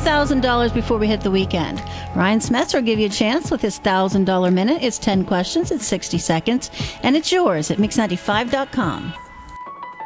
$1,000 before we hit the weekend. Ryan Smetzer will give you a chance with his $1,000 minute. It's 10 questions, it's 60 seconds, and it's yours at Mix95.com.